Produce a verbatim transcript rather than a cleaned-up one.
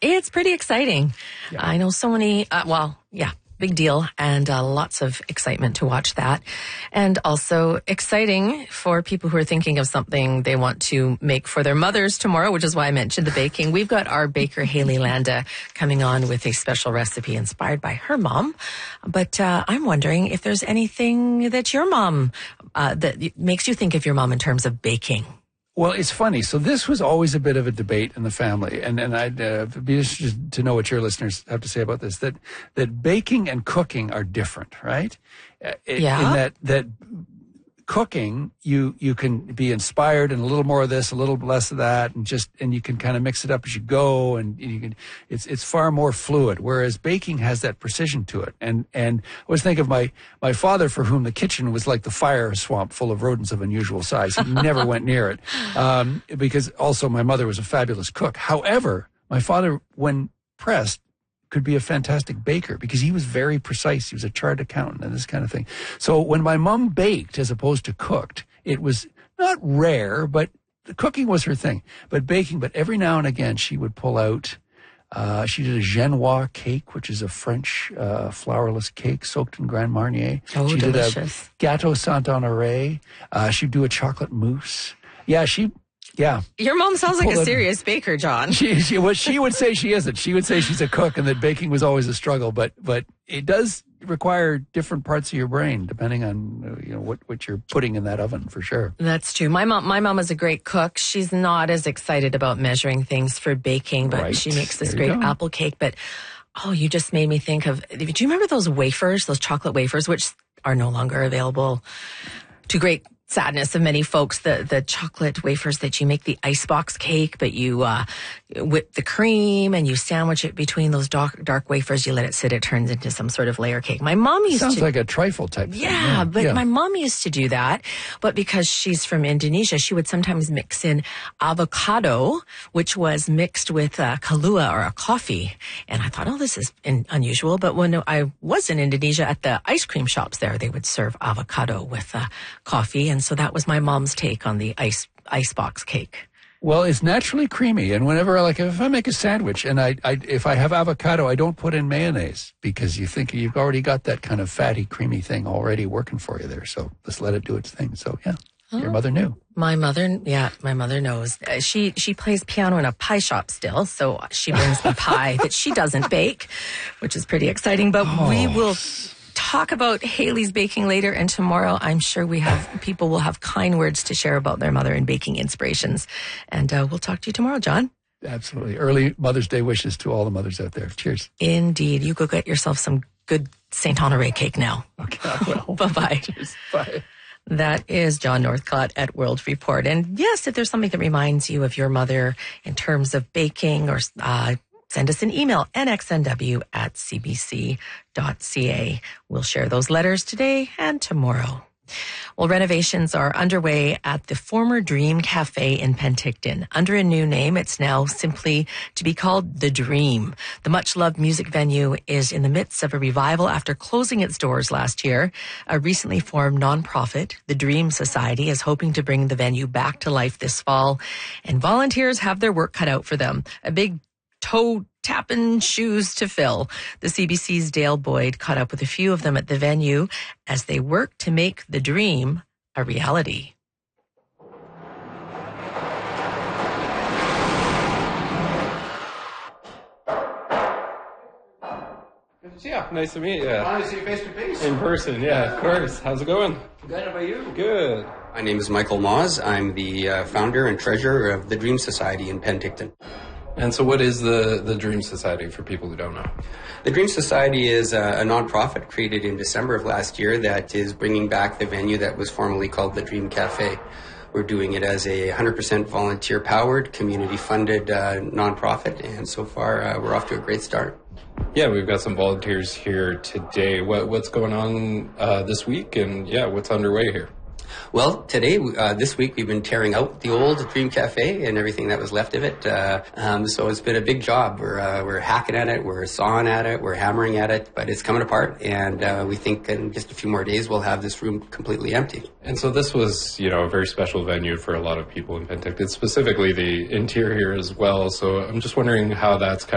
It's pretty exciting. Yeah. I know so many, uh, well, yeah, big deal, and uh, lots of excitement to watch that. And also exciting for people who are thinking of something they want to make for their mothers tomorrow, which is why I mentioned the baking. We've got our baker, Haley Landa, coming on with a special recipe inspired by her mom. But uh, I'm wondering if there's anything that your mom, uh, that makes you think of your mom in terms of baking. Well, it's funny. So this was always a bit of a debate in the family, and and I'd uh, be interested to know what your listeners have to say about this. That that baking and cooking are different, right? Uh, Yeah. In that that cooking, you you can be inspired and a little more of this, a little less of that, and just and you can kind of mix it up as you go, and you can. It's it's far more fluid. Whereas baking has that precision to it. And and I always think of my my father, for whom the kitchen was like the fire swamp full of rodents of unusual size. He never went near it, um, because also my mother was a fabulous cook. However, my father, when pressed, could be a fantastic baker because he was very precise. He was a chartered accountant and this kind of thing. So when my mom baked as opposed to cooked, it was not rare, but the cooking was her thing. But baking, but every now and again she would pull out, uh, she did a Genoise cake, which is a French uh, flourless cake soaked in Grand Marnier. Oh, she delicious. did a Gâteau Saint-Honoré. Uh, she'd do a chocolate mousse. Yeah, she... Yeah. Your mom sounds like Pull a it- serious baker, John. She, she, what she would say she isn't. She would say she's a cook and that baking was always a struggle. But but it does require different parts of your brain depending on uh, you know what, what you're putting in that oven for sure. That's true. My mom, my mom is a great cook. She's not as excited about measuring things for baking, but Right. she makes this There you great go. apple cake. But oh, you just made me think of. Do you remember those wafers, those chocolate wafers, which are no longer available? To great sadness of many folks, the the chocolate wafers that you make the icebox cake, but you uh, whip the cream and you sandwich it between those dark dark wafers. You let it sit; it turns into some sort of layer cake. My mom used Sounds to. like a trifle type thing. Yeah, but yeah. my mom used to do that. But because she's from Indonesia, she would sometimes mix in avocado, which was mixed with uh, Kahlua or a coffee. And I thought, oh, this is in, unusual. But when I was in Indonesia at the ice cream shops there, they would serve avocado with uh, coffee. And so that was my mom's take on the ice icebox cake. Well, it's naturally creamy, and whenever I like, if I make a sandwich and I, I, if I have avocado, I don't put in mayonnaise because you think you've already got that kind of fatty, creamy thing already working for you there. So just let it do its thing. So yeah, Oh. your mother knew. My mother, yeah, my mother knows. Uh, she she plays piano in a pie shop still, so she brings me pie that she doesn't bake, which is pretty exciting. But we Oh. will talk about Haley's baking later, and tomorrow I'm sure we have people will have kind words to share about their mother and baking inspirations. And uh, we'll talk to you tomorrow, John. Absolutely. Early Mother's Day wishes to all the mothers out there. Cheers. Indeed. You go get yourself some good Saint Honoré cake now. Okay. Well, Bye-bye. cheers. Bye. That is John Northcott at World Report. And yes, if there's something that reminds you of your mother in terms of baking, or uh, send us an email, n x n w at c b c dot c a. We'll share those letters today and tomorrow. Well, renovations are underway at the former Dream Cafe in Penticton. Under a new name, it's now simply to be called The Dream. The much-loved music venue is in the midst of a revival after closing its doors last year. A recently formed nonprofit, the Dream Society, is hoping to bring the venue back to life this fall, and volunteers have their work cut out for them. A big toe tapping shoes to fill. The C B C's Dale Boyd caught up with a few of them at the venue as they work to make the dream a reality. Yeah, nice to meet you. I want to see you face to face. In person, yeah, of course. How's it going? Good, how about you? Good. My name is Michael Moz. I'm the uh, founder and treasurer of the Dream Society in Penticton. And so what is the, the Dream Society for people who don't know? The Dream Society is a, a nonprofit created in December of last year that is bringing back the venue that was formerly called the Dream Cafe. We're doing it as a one hundred percent volunteer-powered, community-funded uh, nonprofit, and so far uh, we're off to a great start. Yeah, we've got some volunteers here today. What What's going on uh, this week, and yeah, what's underway here? Well, today, uh, this week, we've been tearing out the old Dream Cafe and everything that was left of it. Uh, um, so it's been a big job. We're uh, we're hacking at it, we're sawing at it, we're hammering at it, but it's coming apart. And uh, we think in just a few more days, we'll have this room completely empty. And so this was, you know, a very special venue for a lot of people in Penticton, specifically the interior as well. So I'm just wondering how that's kind